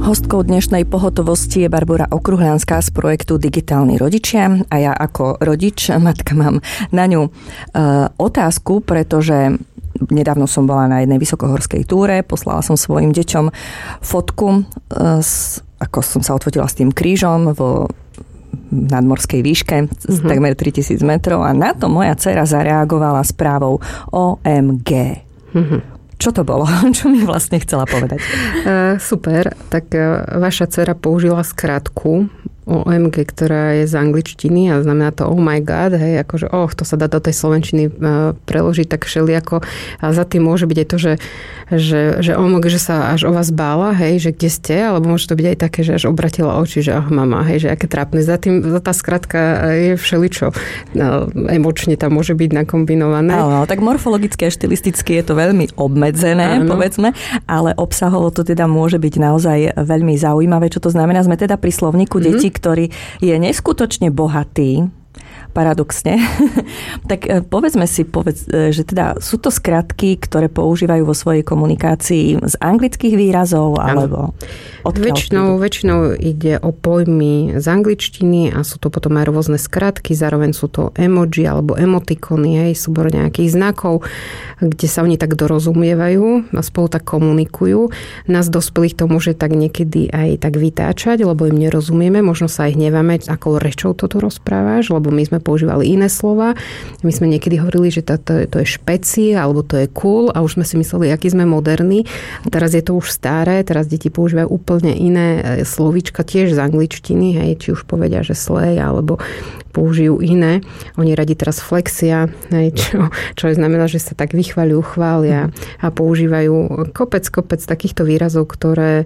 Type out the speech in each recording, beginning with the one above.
Hostkou dnešnej pohotovosti je Barbora Okruhľanská z projektu Digitálni rodičia a ja ako rodič, matka, mám na ňu otázku, pretože nedávno som bola na jednej vysokohorskej túre, poslala som svojim deťom fotku, ako som sa odfotila s tým krížom vo nadmorskej výške z takmer 3000 metrov a na to moja dcera zareagovala správou OMG. Čo to bolo? Čo mi vlastne chcela povedať? Super. Tak vaša dcera použila skratku OMG, ktorá je z angličtiny a znamená to oh my god, hej, akože to sa dá do tej slovenčiny preložiť tak všelijako a za tým môže byť aj to, že OMG, že sa až o vás bála, hej, že kde ste, alebo môže to byť aj také, že až obratila oči, že mama, hej, že aké trápne. Za tá skratka je všeličo. Emočne tam môže byť nakombinované. Áno, tak morfologicky a štilisticky je to veľmi obmedzené, povedzme, ale obsahovo to teda môže byť naozaj veľmi zaujímavé. Čo to znamená? Sme teda pri slovníku detí, ktorý je neskutočne bohatý, paradoxne. Tak povedzme si, že teda sú to skratky, ktoré používajú vo svojej komunikácii z anglických výrazov, alebo väčšinou ide o pojmy z angličtiny a sú to potom aj rôzne skratky, zároveň sú to emoji alebo emotikony, hej, súbor nejakých znakov, kde sa oni tak dorozumievajú a spolu tak komunikujú. Nás dospelých to môže tak niekedy aj tak vytáčať, lebo im nerozumieme, možno sa aj hneváme, akou rečou toto rozprávaš, lebo my sme používali iné slova. My sme niekedy hovorili, že to je špeci, alebo to je cool a už sme si mysleli, aký sme moderní. A teraz je to už staré, teraz deti používajú úplne iné slovíčka, tiež z angličtiny, hej, či už povedia, že slej, alebo použijú iné. Oni radi teraz flexia, hej, čo znamená, že sa tak vychváľujú, chvália a používajú kopec takýchto výrazov, ktoré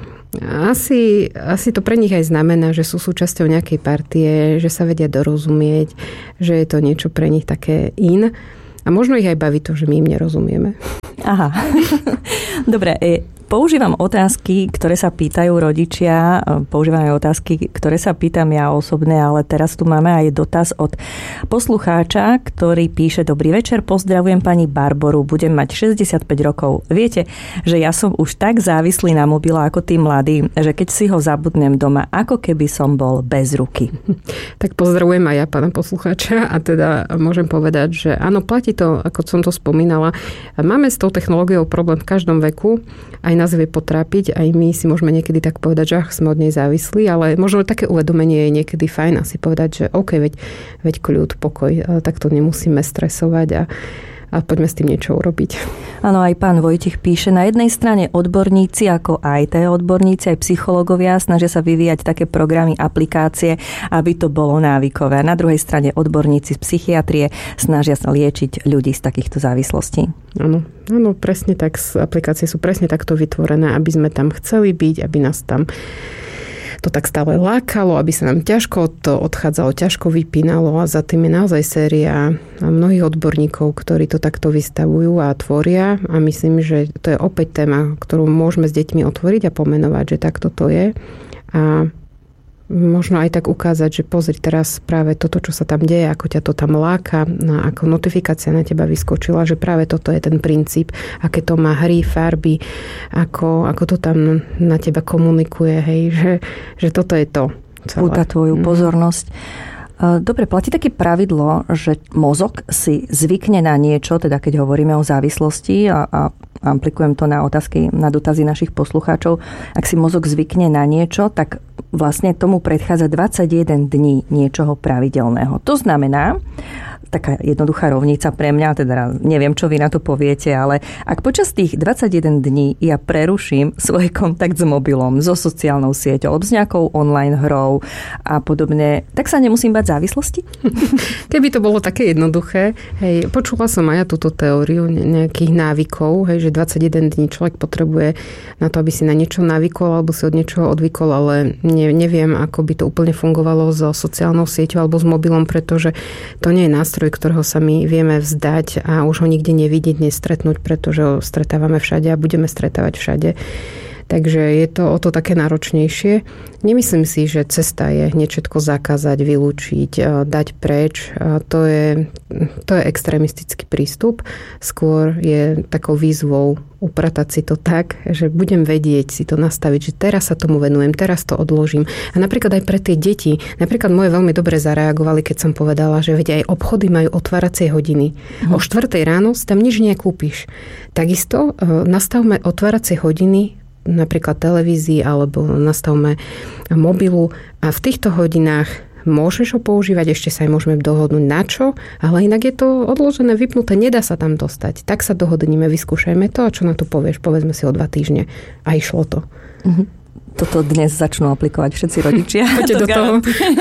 asi to pre nich aj znamená, že sú súčasťou nejakej partie, že sa vedia dorozumieť, že je to niečo pre nich také in. A možno ich aj baví to, že my im nerozumieme. Aha. Dobre, používam otázky, ktoré sa pýtajú rodičia, používam aj otázky, ktoré sa pýtam ja osobne, ale teraz tu máme aj dotaz od poslucháča, ktorý píše: Dobrý večer, pozdravujem pani Barboru, budem mať 65 rokov. Viete, že ja som už tak závislý na mobile ako tí mladí, že keď si ho zabudnem doma, ako keby som bol bez ruky. Tak pozdravujem aj ja pána poslucháča a teda môžem povedať, že áno, platí to, ako som to spomínala. Máme s tou technológiou problém v každom veku, aj nás vie potrápiť, aj my si môžeme niekedy tak povedať, že sme od nej závislí, ale možno také uvedomenie je niekedy fajn asi povedať, že OK, veď kľud, pokoj, tak to nemusíme stresovať a poďme s tým niečo urobiť. Áno, aj pán Vojtech píše, na jednej strane odborníci, ako IT odborníci, aj psychológovia snažia sa vyvíjať také programy, aplikácie, aby to bolo návykové. Na druhej strane odborníci z psychiatrie snažia sa liečiť ľudí z takýchto závislostí. Áno, presne tak. Aplikácie sú presne takto vytvorené, aby sme tam chceli byť, aby nás tam to tak stále lákalo, aby sa nám ťažko to odchádzalo, ťažko vypínalo a za tým je naozaj séria mnohých odborníkov, ktorí to takto vystavujú a tvoria a myslím, že to je opäť téma, ktorú môžeme s deťmi otvoriť a pomenovať, že takto to je a možno aj tak ukázať, že pozri teraz práve toto, čo sa tam deje, ako ťa to tam láka, ako notifikácia na teba vyskočila, že práve toto je ten princíp, aké to má hry, farby, ako to tam na teba komunikuje, hej, že toto je to. Púta tvoju pozornosť. Dobre, platí také pravidlo, že mozog si zvykne na niečo, teda keď hovoríme o závislosti a aplikujem to na otázky, na dotazy našich poslucháčov. Ak si mozog zvykne na niečo, tak vlastne tomu predchádza 21 dní niečoho pravidelného. To znamená, taká jednoduchá rovnica pre mňa, teda neviem, čo vy na to poviete, ale ak počas tých 21 dní ja preruším svoj kontakt s mobilom, so sociálnou sieťou, s nejakou online hrou a podobne, tak sa nemusím bať závislosti? Keby to bolo také jednoduché, hej, počula som aj ja túto teóriu nejakých návykov, hej, že 21 dní človek potrebuje na to, aby si na niečo navykol alebo si od niečoho odvykol, ale neviem, ako by to úplne fungovalo so sociálnou sieťou alebo s mobilom, pretože to nie je nástroj, ktorého sa my vieme vzdať a už ho nikde nevidieť, nestretnúť, pretože ho stretávame všade a budeme stretávať všade. Takže je to o to také náročnejšie. Nemyslím si, že cesta je hneď všetko zakázať, vylúčiť, dať preč. To je extrémistický prístup. Skôr je takou výzvou upratať si to tak, že budem vedieť si to nastaviť, že teraz sa tomu venujem, teraz to odložím. A napríklad aj pre tie deti, napríklad moje veľmi dobre zareagovali, keď som povedala, že veď aj obchody majú otváracie hodiny. O 4:00 ráno si tam nič nekúpiš. Takisto nastavme otváracie hodiny napríklad televízii alebo nastavme mobilu a v týchto hodinách môžeš ho používať, ešte sa aj môžeme dohodnúť na čo, ale inak je to odložené, vypnuté, nedá sa tam dostať. Tak sa dohodníme, vyskúšajme to a čo na to povieš, povedzme si o 2 týždne. A išlo to. Toto dnes začnú aplikovať všetci rodičia. Poďte do toho.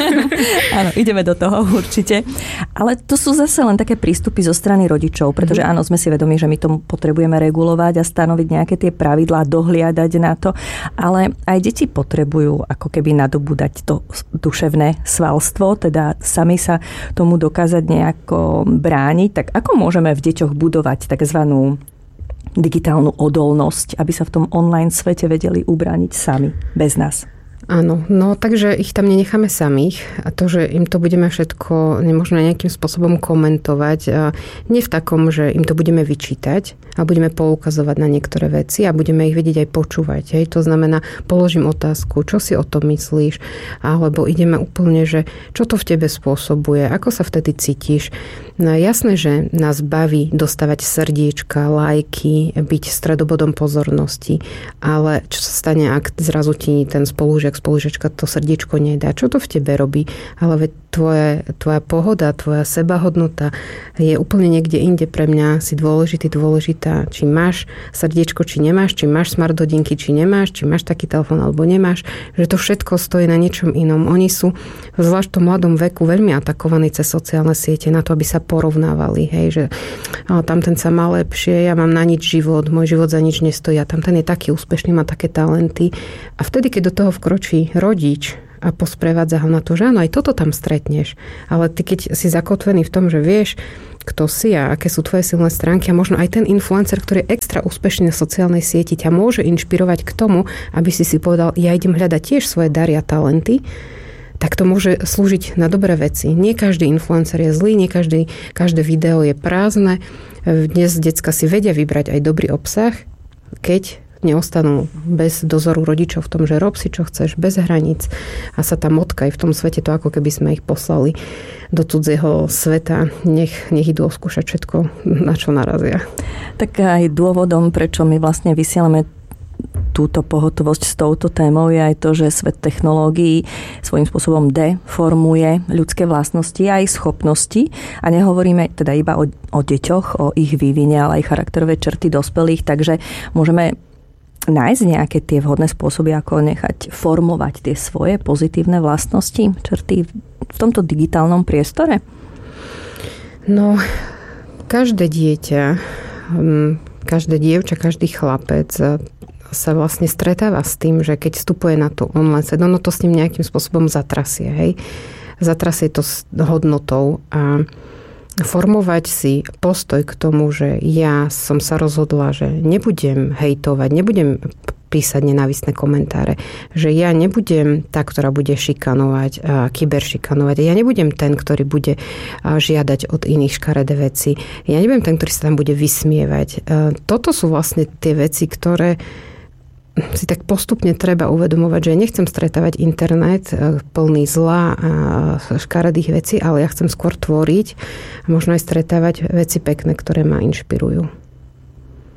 Áno, ideme do toho určite. Ale to sú zase len také prístupy zo strany rodičov, pretože áno, sme si vedomi, že my to potrebujeme regulovať a stanoviť nejaké tie pravidlá, dohliadať na to, ale aj deti potrebujú ako keby nadobúdať to duševné svalstvo, teda sami sa tomu dokázať nejako brániť. Tak ako môžeme v deťoch budovať takzvanú digitálnu odolnosť, aby sa v tom online svete vedeli ubrániť sami, bez nás? Áno, no takže ich tam nenecháme samých a to, že im to budeme všetko nemožno nejakým spôsobom komentovať, nie v takom, že im to budeme vyčítať a budeme poukazovať na niektoré veci a budeme ich vedieť aj počúvať. Hej. To znamená, položím otázku, čo si o tom myslíš, alebo ideme úplne, že čo to v tebe spôsobuje, ako sa vtedy cítiš. No, jasné, že nás baví dostávať srdiečka, lajky, byť stredobodom pozornosti, ale čo sa stane, ak zrazu ti ten spolužiačka to srdiečko nedá? Čo to v tebe robí? Ale veď tvoja pohoda, tvoja sebahodnota je úplne niekde inde. Pre mňa si dôležitá, či máš srdiečko, či nemáš, či máš smart hodinky, či nemáš, či máš taký telefón, alebo nemáš. Že to všetko stojí na niečom inom. Oni sú zvlášť v tom mladom veku veľmi atakovaní cez sociálne siete na to, aby sa porovnávali. Hej, že tamten sa má lepšie, ja mám na nič život, môj život za nič nestojí a tamten je taký úspešný, má také talenty. A vtedy, keď do toho vkročí rodič a posprevádza ho na to, že áno, aj toto tam stretneš. Ale ty, keď si zakotvený v tom, že vieš, kto si a aké sú tvoje silné stránky a možno aj ten influencer, ktorý je extra úspešný na sociálnej sieti, ťa môže inšpirovať k tomu, aby si povedal, ja idem hľadať tiež svoje dary a talenty, tak to môže slúžiť na dobré veci. Nie každý influencer je zlý, nie každé video je prázdne. Dnes decka si vedia vybrať aj dobrý obsah, keď neostanú bez dozoru rodičov v tom, že rob si, čo chceš, bez hraníc a sa tam motkaj v tom svete, to ako keby sme ich poslali do cudzieho sveta. Nech idú oskúšať všetko, na čo narazia. Tak aj dôvodom, prečo my vlastne vysielame túto pohotovosť s touto témou je aj to, že svet technológií svojím spôsobom deformuje ľudské vlastnosti a aj schopnosti. A nehovoríme teda iba o deťoch, o ich vývine, ale aj charakterové črty dospelých, takže môžeme nájsť nejaké tie vhodné spôsoby, ako nechať formovať tie svoje pozitívne vlastnosti, črty v tomto digitálnom priestore? No, každé dieťa, každé dievča, každý chlapec sa vlastne stretáva s tým, že keď vstupuje na to online svet, ono to s ním nejakým spôsobom zatrasie, hej. Zatrasie to s hodnotou a formovať si postoj k tomu, že ja som sa rozhodla, že nebudem hejtovať, nebudem písať nenávistné komentáre, že ja nebudem tá, ktorá bude šikanovať, kyberšikanovať. Ja nebudem ten, ktorý bude žiadať od iných škaredé veci. Ja nebudem ten, ktorý sa tam bude vysmievať. Toto sú vlastne tie veci, ktoré si tak postupne treba uvedomovať, že nechcem stretávať internet plný zla a škaredých vecí, ale ja chcem skôr tvoriť a možno aj stretávať veci pekné, ktoré ma inšpirujú.